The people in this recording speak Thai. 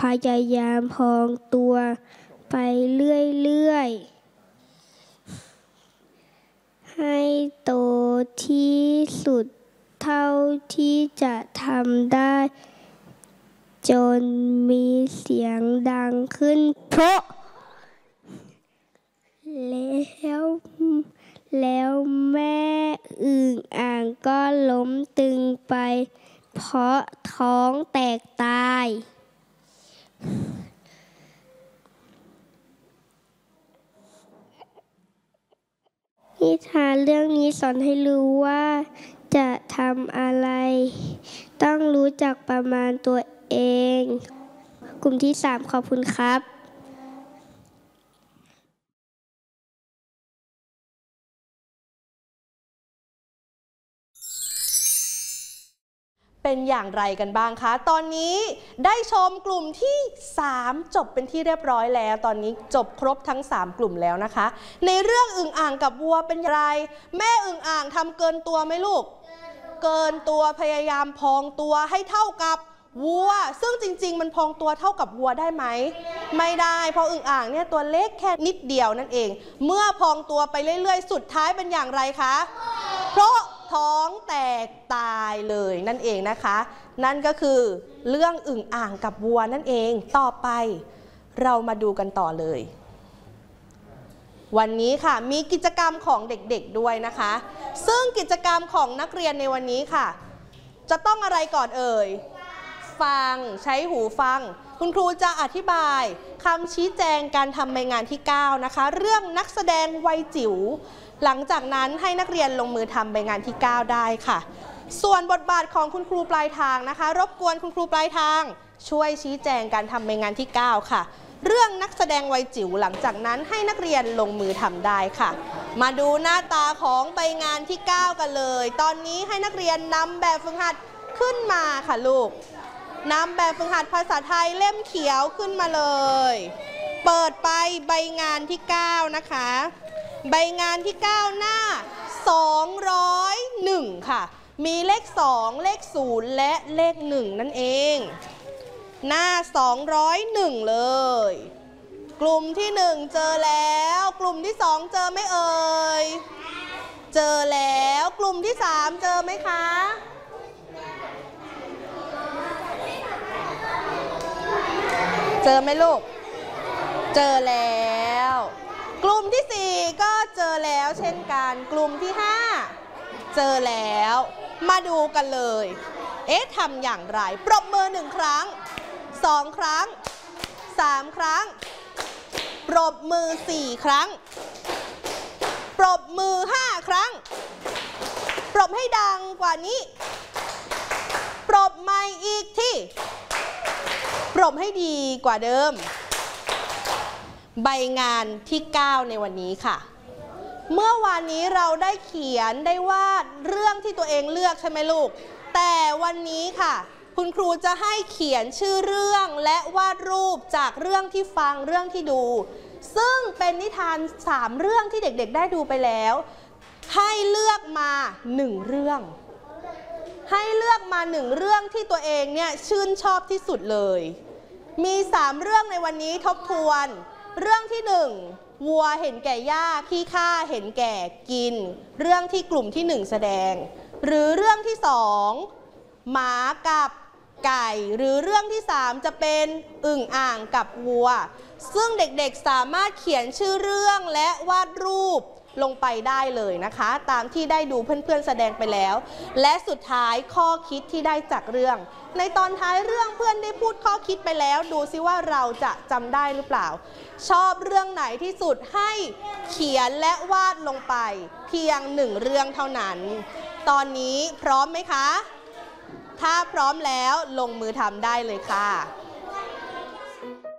ยายามพองตัวไปเรื่อยๆให้โตที่สุดเท่าที่จะทำได้จนมีเสียงดังขึ้นโพะแล้วแม่อึ่งอ่างก็ล้มตึงไปเพราะท้องแตกตายนิทานเรื่องนี้สอนให้รู้ว่าจะทำอะไรต้องรู้จักประมาณตัวเองกลุ่มที่ 3ขอบคุณครับเป็นอย่างไรกันบ้างคะตอนนี้ได้ชมกลุ่มที่3จบเป็นที่เรียบร้อยแล้วตอนนี้จบครบทั้ง3กลุ่มแล้วนะคะในเรื่องอึ่งอ่างกับวัวเป็นอย่างไรแม่อึ่งอ่างทำเกินตัวไหมลูกเกินตัวพยายามพองตัวให้เท่ากับวัวซึ่งจริงๆมันพองตัวเท่ากับวัวได้ไหมไม่ได้เพราะอึ่งอ่างเนี่ยตัวเล็กแค่นิดเดียวนั่นเองเมื่อพองตัวไปเรื่อยๆสุดท้ายเป็นอย่างไรคะเพราะท้องแตกตายเลยนั่นเองนะคะนั่นก็คือเรื่องอึ่งอ่างกับวัวนั่นเองต่อไปเรามาดูกันต่อเลยวันนี้ค่ะมีกิจกรรมของเด็กๆด้วยนะคะซึ่งกิจกรรมของนักเรียนในวันนี้ค่ะจะต้องอะไรก่อนเอ่ยฟังใช้หูฟังคุณครูจะอธิบายคำชี้แจงการทำใบงานที่9นะคะเรื่องนักแสดงวัยจิ๋วหลังจากนั้นให้นักเรียนลงมือทำใบงานที่9ได้ค่ะส่วนบทบาทของคุณครูปลายทางนะคะรบกวนคุณครูปลายทางช่วยชี้แจงการทำใบงานที่9ค่ะเรื่องนักแสดงวัยจิ๋วหลังจากนั้นให้นักเรียนลงมือทำได้ค่ะมาดูหน้าตาของใบงานที่9กันเลยตอนนี้ให้นักเรียนนำแบบฝึกหัดขึ้นมาค่ะลูกนำแบบฝึกหัดภาษาไทยเล่มเขียวขึ้นมาเลยเปิดไปใบงานที่9นะคะใบงานที่9หน้า201ค่ะมีเลข2เลข0และเลข1นั่นเองหน้า201เลยกลุ่มที่1เจอแล้วกลุ่มที่2เจอไหมเอ่ยเจอแล้วกลุ่มที่3เจอไหมคะเจอไหมลูกเจอแล้วกลุ่มที่4ก็เจอแล้วเช่นกันกลุ่มที่5เจอแล้วมาดูกันเลยทำอย่างไรปรบมือ1ครั้ง2ครั้ง3ครั้งปรบมือ4ครั้งปรบมือ5ครั้งปรบให้ดังกว่านี้ปรบใหม่อีกทีปรบให้ดีกว่าเดิมใบงานที่9ในวันนี้ค่ะเมื่อวานนี้เราได้เขียนได้วาดเรื่องที่ตัวเองเลือกใช่ไหมลูกแต่วันนี้ค่ะคุณครูจะให้เขียนชื่อเรื่องและวาดรูปจากเรื่องที่ฟังเรื่องที่ดูซึ่งเป็นนิทาน3เรื่องที่เด็กๆได้ดูไปแล้วให้เลือกมา1เรื่องให้เลือกมา1เรื่องที่ตัวเองเนี่ยชื่นชอบที่สุดเลยมี3เรื่องในวันนี้ทบทวนเรื่องที่1วัวเห็นแก่หญ้าขี้ข้าเห็นแก่กินเรื่องที่กลุ่มที่1แสดงหรือเรื่องที่2หมากับไก่หรือเรื่องที่3จะเป็นอึ่งอ่างกับวัวซึ่งเด็กๆสามารถเขียนชื่อเรื่องและวาดรูปลงไปได้เลยนะคะตามที่ได้ดูเพื่อนๆแสดงไปแล้วและสุดท้ายข้อคิดที่ได้จากเรื่องในตอนท้ายเรื่องเพื่อนได้พูดข้อคิดไปแล้วดูซิว่าเราจะจำได้หรือเปล่าชอบเรื่องไหนที่สุดให้เขียนและวาดลงไปเพียง1เรื่องเท่านั้นตอนนี้พร้อมไหมคะถ้าพร้อมแล้วลงมือทำได้เลยค่ะ